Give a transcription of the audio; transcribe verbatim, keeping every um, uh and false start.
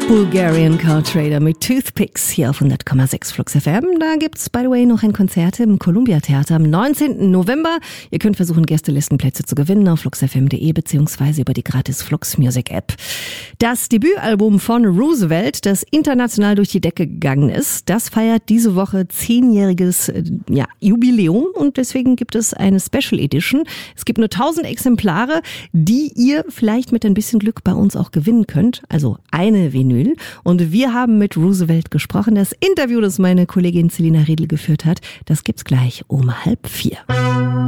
Bulgarian Car Trader mit Toothpicks hier auf hundert Komma sechs Flux F M. Da gibt's, by the way, noch ein Konzert im Columbia Theater am neunzehnten November. Ihr könnt versuchen, Gästelistenplätze zu gewinnen auf flux f m punkt d e beziehungsweise über die gratis Flux Music App. Das Debütalbum von Roosevelt, das international durch die Decke gegangen ist, das feiert diese Woche zehnjähriges ja, Jubiläum und deswegen gibt es eine Special Edition. Es gibt nur tausend Exemplare, die ihr vielleicht mit ein bisschen Glück bei uns auch gewinnen könnt. Also eine Vinyl. Und wir haben mit Roosevelt gesprochen. Das Interview, das meine Kollegin Selina Riedl geführt hat, das gibt's gleich um halb vier.